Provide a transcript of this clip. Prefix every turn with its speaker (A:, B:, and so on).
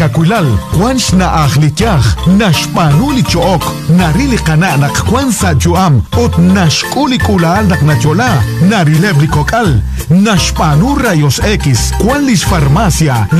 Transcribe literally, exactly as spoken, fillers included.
A: kakwilal, kwans na akhlityach, nashpanuli chook, narili kana nak kwansa juam, ot nashkuli kulal nak nachola, narilebli kokal, nashpanu rayos X, kwanlis farmacia,